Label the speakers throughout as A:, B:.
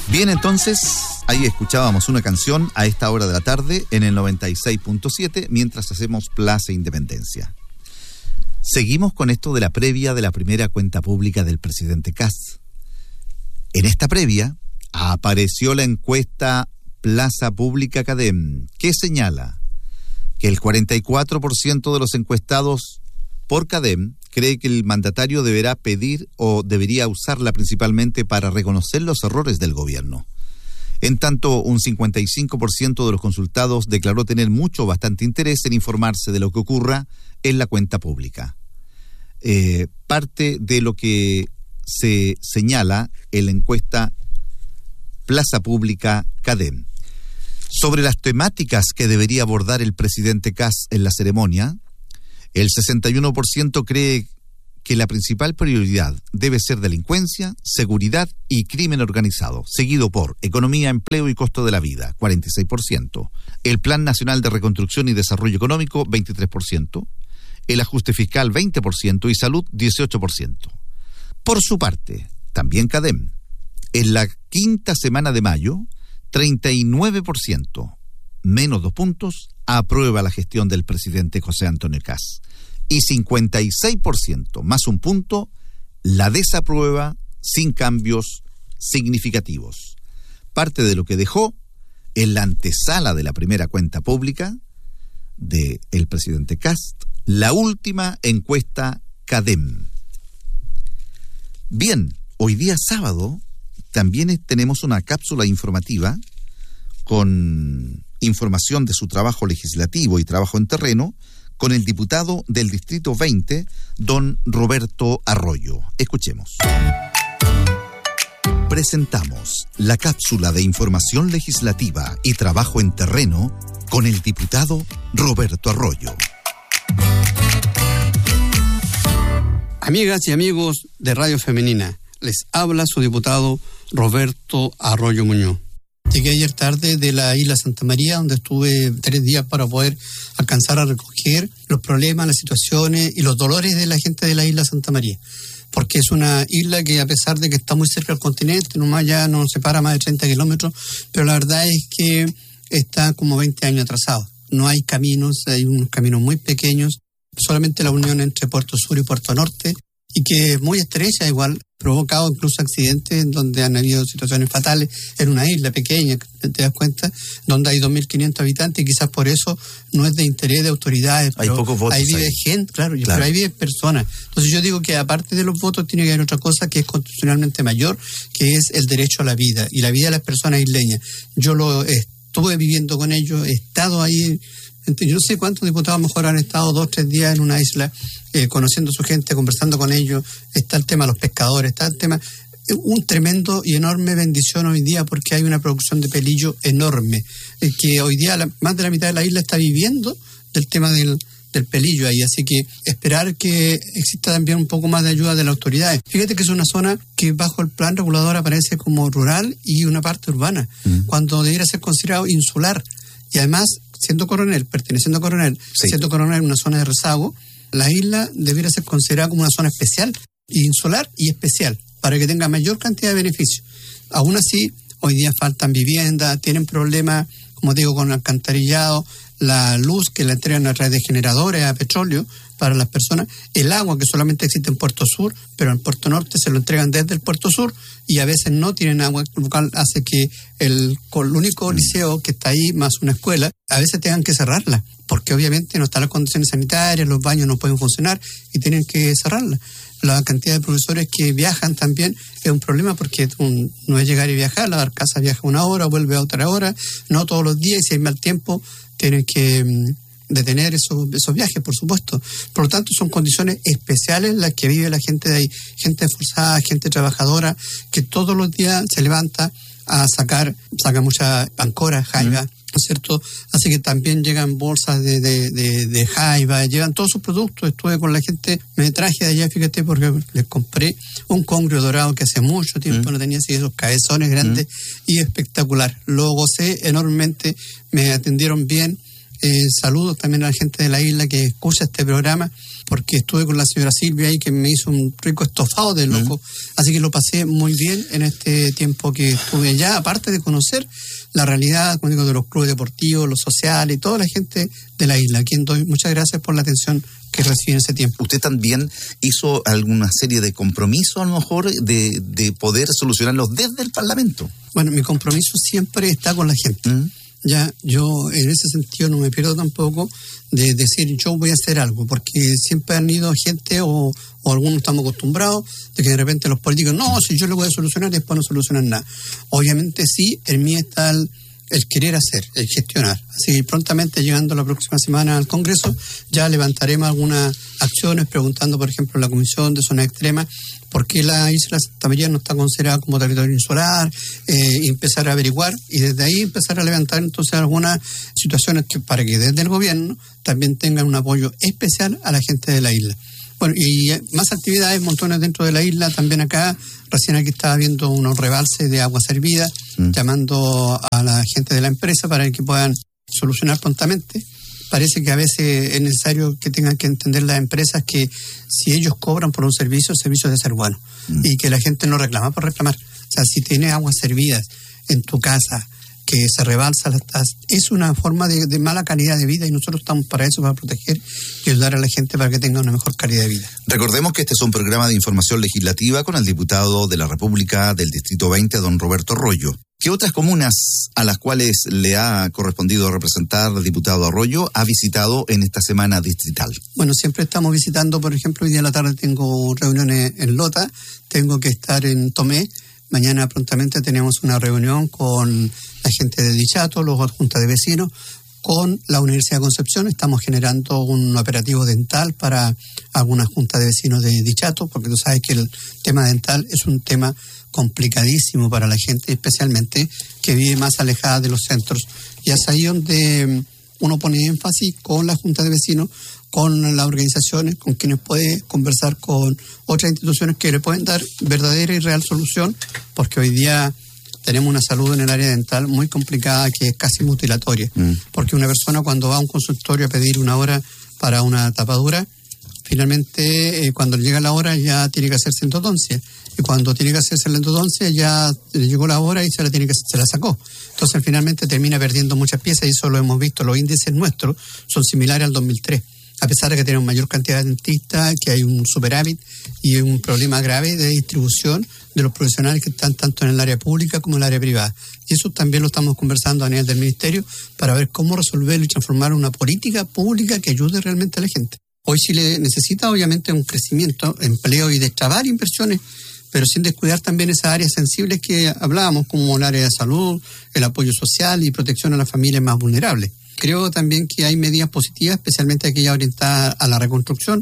A: Bien, entonces, ahí escuchábamos una canción a esta hora de la tarde en el 96.7 mientras hacemos Plaza Independencia. Seguimos con esto de la previa de la primera cuenta pública del presidente Kast. En esta previa apareció la encuesta Plaza Pública Cadem, que señala que el 44% de los encuestados por Cadem cree que el mandatario deberá pedir o debería usarla principalmente para reconocer los errores del gobierno. En tanto, un 55% de los consultados declaró tener mucho o bastante interés en informarse de lo que ocurra en la cuenta pública. Parte de lo que se señala en la encuesta Plaza Pública Cadem. Sobre las temáticas que debería abordar el presidente Kast en la ceremonia, el 61% cree que la principal prioridad debe ser delincuencia, seguridad y crimen organizado, seguido por economía, empleo y costo de la vida, 46%, el Plan Nacional de Reconstrucción y Desarrollo Económico, 23%, el ajuste fiscal, 20% y salud, 18%. Por su parte, también Cadem, en la quinta semana de mayo, 39%, menos 2 puntos, aprueba la gestión del presidente José Antonio Kast. Y 56%, más 1 punto, la desaprueba sin cambios significativos. Parte de lo que dejó en la antesala de la primera cuenta pública del presidente Kast, la última encuesta Cadem. Bien, hoy día sábado también tenemos una cápsula informativa con información de su trabajo legislativo y trabajo en terreno con el diputado del Distrito 20, don Roberto Arroyo. Escuchemos. Presentamos la cápsula de información legislativa y trabajo en terreno con el diputado Roberto Arroyo.
B: Amigas y amigos de Radio Femenina, les habla su diputado Roberto Arroyo Muñoz. Llegué ayer tarde de la isla Santa María, donde estuve 3 días para poder alcanzar a recoger los problemas, las situaciones y los dolores de la gente de la isla Santa María. Porque es una isla que, a pesar de que está muy cerca del continente, nomás ya nos separa más de 30 kilómetros, pero la verdad es que está como 20 años atrasado. No hay caminos, hay unos caminos muy pequeños, solamente la unión entre Puerto Sur y Puerto Norte, y que es muy estrecha, igual, provocado incluso accidentes en donde han habido situaciones fatales en una isla pequeña, te das cuenta, donde hay 2.500 habitantes, y quizás por eso no es de interés de autoridades, pero
A: hay pocos votos,
B: ahí vive gente, claro, pero ahí viven personas. Entonces yo digo que aparte de los votos tiene que haber otra cosa que es constitucionalmente mayor, que es el derecho a la vida, y la vida de las personas isleñas. Yo lo estuve viviendo con ellos, he estado ahí. Yo no sé cuántos diputados mejor han estado 2 o 3 días en una isla, conociendo a su gente, conversando con ellos. Está el tema de los pescadores, está el tema, un tremendo y enorme bendición hoy día, porque hay una producción de pelillo enorme, que hoy día más de la mitad de la isla está viviendo del tema del pelillo ahí, así que esperar que exista también un poco más de ayuda de las autoridades. Fíjate que es una zona que bajo el plan regulador aparece como rural y una parte urbana, cuando debiera ser considerado insular, y además perteneciendo a Coronel, siendo Coronel una zona de rezago, la isla debiera ser considerada como una zona especial, insular y especial, para que tenga mayor cantidad de beneficios. Aún así, hoy día faltan viviendas, tienen problemas, como digo, con el alcantarillado, la luz que la entregan a través de generadores a petróleo para las personas, el agua que solamente existe en Puerto Sur, pero en Puerto Norte se lo entregan desde el Puerto Sur y a veces no tienen agua, lo cual hace que el único liceo que está ahí, más una escuela, a veces tengan que cerrarla, porque obviamente no están las condiciones sanitarias, los baños no pueden funcionar y tienen que cerrarla. La cantidad de profesores que viajan también es un problema, porque no es llegar y viajar, la barcaza viaja 1 hora, vuelve a otra hora, no todos los días, y si hay mal tiempo tienen que detener esos viajes, por supuesto. Por lo tanto, son condiciones especiales las que vive la gente de ahí, gente esforzada, gente trabajadora, que todos los días se levanta a saca muchas ancoras, jaiba, ¿no es cierto? Así que también llegan bolsas de jaiba, llevan todos sus productos. Estuve con la gente, me traje de allá, fíjate, porque les compré un congrio dorado que hace mucho tiempo no tenía, así, esos cabezones grandes y espectacular. Lo gocé enormemente, me atendieron bien. Saludos también a la gente de la isla que escucha este programa, porque estuve con la señora Silvia ahí que me hizo un rico estofado de loco, así que lo pasé muy bien en este tiempo que estuve allá, aparte de conocer la realidad, como digo, de los clubes deportivos, los sociales y toda la gente de la isla, a quien doy muchas gracias por la atención que recibí en ese tiempo.
A: ¿Usted también hizo alguna serie de compromisos, a lo mejor, de poder solucionarlos desde el Parlamento?
B: Bueno, mi compromiso siempre está con la gente. Ya, yo en ese sentido no me pierdo tampoco de decir yo voy a hacer algo, porque siempre han ido gente o algunos estamos acostumbrados de que de repente los políticos, no, si yo lo voy a solucionar y después no solucionan nada. Obviamente sí, en mí está el querer hacer, el gestionar. Así que prontamente, llegando la próxima semana al Congreso, ya levantaremos algunas acciones preguntando, por ejemplo, en la Comisión de Zona Extrema, por qué la isla de Santa María no está considerada como territorio insular, y empezar a averiguar y desde ahí empezar a levantar entonces algunas situaciones que para que desde el gobierno también tengan un apoyo especial a la gente de la isla. Bueno, y más actividades, montones dentro de la isla, también acá. Recién aquí estaba viendo unos rebalses de agua servida, llamando a la gente de la empresa para que puedan solucionar prontamente. Parece que a veces es necesario que tengan que entender las empresas que si ellos cobran por un servicio, el servicio debe ser bueno. Y que la gente no reclama por reclamar. O sea, si tienes aguas servidas en tu casa, que se rebalsa, es una forma de mala calidad de vida y nosotros estamos para eso, para proteger y ayudar a la gente para que tenga una mejor calidad de vida.
A: Recordemos que este es un programa de información legislativa con el diputado de la República del Distrito 20, don Roberto Arroyo. ¿Qué otras comunas a las cuales le ha correspondido representar el diputado Arroyo ha visitado en esta semana distrital?
B: Bueno, siempre estamos visitando, por ejemplo, hoy día en la tarde tengo reuniones en Lota, tengo que estar en Tomé. Mañana prontamente tenemos una reunión con la gente de Dichato, los juntas de vecinos, con la Universidad de Concepción. Estamos generando un operativo dental para algunas juntas de vecinos de Dichato, porque tú sabes que el tema dental es un tema complicadísimo para la gente, especialmente que vive más alejada de los centros. Y es ahí donde uno pone énfasis con la junta de vecinos, con las organizaciones, con quienes puede conversar con otras instituciones que le pueden dar verdadera y real solución, porque hoy día tenemos una salud en el área dental muy complicada que es casi mutilatoria, porque una persona cuando va a un consultorio a pedir una hora para una tapadura, finalmente cuando llega la hora ya tiene que hacerse endodoncia, y cuando tiene que hacerse la endodoncia ya le llegó la hora y se la sacó. Entonces finalmente termina perdiendo muchas piezas y eso lo hemos visto, los índices nuestros son similares al 2003. A pesar de que tenemos mayor cantidad de dentistas, que hay un superávit y un problema grave de distribución de los profesionales que están tanto en el área pública como en el área privada. Y eso también lo estamos conversando a nivel del Ministerio para ver cómo resolverlo y transformar una política pública que ayude realmente a la gente. Hoy Chile necesita obviamente un crecimiento, empleo y destrabar inversiones, pero sin descuidar también esas áreas sensibles que hablábamos, como el área de salud, el apoyo social y protección a las familias más vulnerables. Creo también que hay medidas positivas, especialmente aquellas orientadas a la reconstrucción,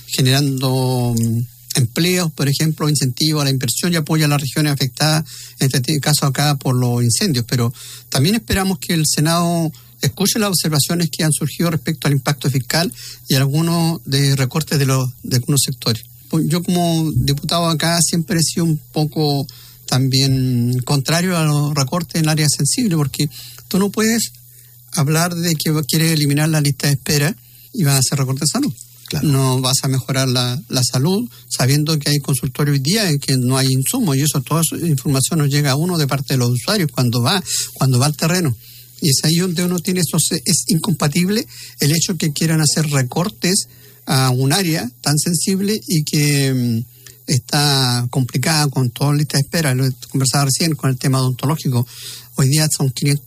B: generando empleos, por ejemplo, incentivos a la inversión y apoyo a las regiones afectadas, en este caso acá por los incendios. Pero también esperamos que el Senado escuche las observaciones que han surgido respecto al impacto fiscal y algunos de recortes de algunos sectores. Yo como diputado acá siempre he sido un poco también contrario a los recortes en áreas sensibles, porque tú no puedes hablar de que quieres eliminar la lista de espera y vas a hacer recortes de salud. Claro. No vas a mejorar la salud sabiendo que hay consultorios hoy día en que no hay insumos y toda esa información nos llega a uno de parte de los usuarios cuando va al terreno. Y es ahí donde uno tiene es incompatible el hecho que quieran hacer recortes a un área tan sensible y que está complicada con toda la lista de espera. Lo conversaba recién con el tema odontológico. Hoy día son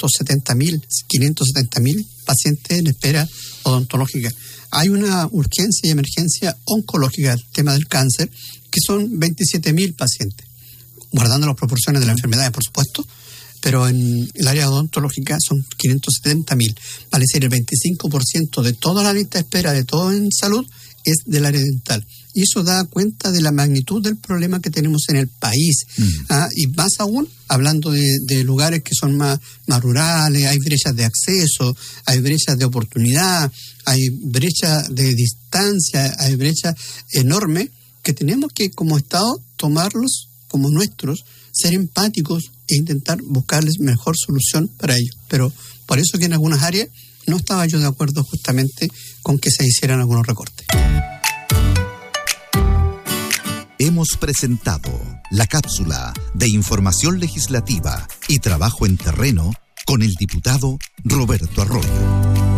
B: 570.000 pacientes en espera odontológica. Hay una urgencia y emergencia oncológica, el tema del cáncer, que son 27.000 pacientes, guardando las proporciones de las enfermedades, por supuesto, pero en el área odontológica son 570.000. Vale decir, el 25% de toda la lista de espera de todo en salud es del área dental. Y eso da cuenta de la magnitud del problema que tenemos en el país. Y más aún, hablando de lugares que son más rurales, hay brechas de acceso, hay brechas de oportunidad, hay brechas de distancia, hay brechas enormes que tenemos que, como Estado, tomarlos como nuestros, ser empáticos e intentar buscarles mejor solución para ellos. Pero por eso que en algunas áreas no estaba yo de acuerdo justamente con que se hicieran algunos recortes.
A: Hemos presentado la cápsula de información legislativa y trabajo en terreno con el diputado Roberto Arroyo.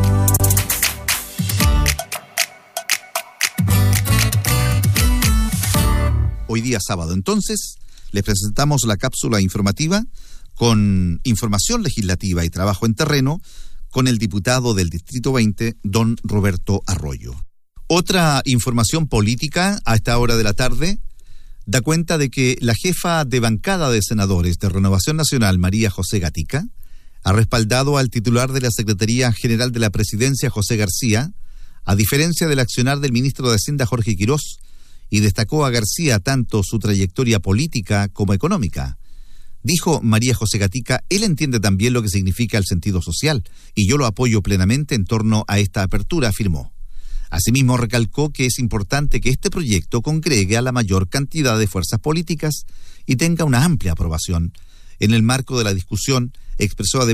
A: Hoy día sábado, entonces, les presentamos la cápsula informativa con información legislativa y trabajo en terreno con el diputado del Distrito 20, don Roberto Arroyo. Otra información política a esta hora de la tarde da cuenta de que la jefa de bancada de senadores de Renovación Nacional, María José Gatica, ha respaldado al titular de la Secretaría General de la Presidencia, José García, a diferencia del accionar del ministro de Hacienda, Jorge Quirós, y destacó a García tanto su trayectoria política como económica. Dijo María José Gatica, él entiende también lo que significa el sentido social, y yo lo apoyo plenamente en torno a esta apertura, afirmó. Asimismo, recalcó que es importante que este proyecto congregue a la mayor cantidad de fuerzas políticas y tenga una amplia aprobación. En el marco de la discusión, expresó además